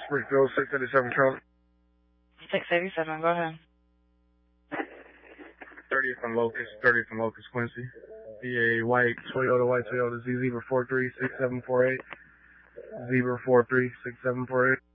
Springfield, 687 Charlie. 687, go ahead. 30th and Locust, Quincy. PA white Toyota Z, Zebra 436748. Zebra 436748.